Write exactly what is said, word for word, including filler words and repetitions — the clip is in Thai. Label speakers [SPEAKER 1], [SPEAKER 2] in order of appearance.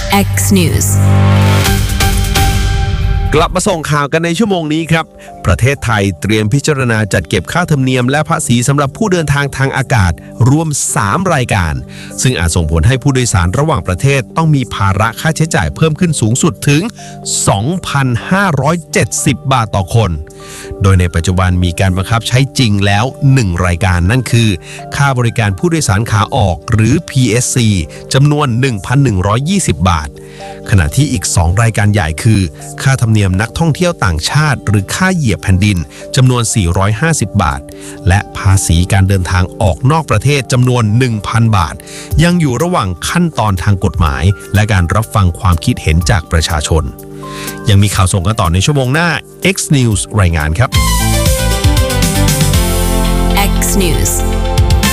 [SPEAKER 1] X News
[SPEAKER 2] กลับมาส่งข่าวกันในชั่วโมงนี้ครับประเทศไทยเตรียมพิจารณาจัดเก็บค่าธรรมเนียมและภาษีสำหรับผู้เดินทางทางอากาศรวมสามรายการซึ่งอาจส่งผลให้ผู้โดยสารระหว่างประเทศต้องมีภาระค่าใช้จ่ายเพิ่มขึ้นสูงสุดถึง สองพันห้าร้อยเจ็ดสิบ บาทต่อคนโดยในปัจจุบันมีการบังคับใช้จริงแล้วหนึ่งรายการนั่นคือค่าบริการผู้โดยสารขาออกหรือ พี เอส ซี จำนวน หนึ่งพันหนึ่งร้อยยี่สิบ บาทขณะที่อีกสองรายการใหญ่คือค่าธรรมเนียมนักท่องเที่ยวต่างชาติหรือค่าเหยียบแผ่นดินจำนวนสี่ร้อยห้าสิบบาทและภาษีการเดินทางออกนอกประเทศจำนวน หนึ่งพัน บาทยังอยู่ระหว่างขั้นตอนทางกฎหมายและการรับฟังความคิดเห็นจากประชาชนยังมีข่าวส่งกันต่อในชั่วโมงหน้า X News รายงานครับ
[SPEAKER 1] X News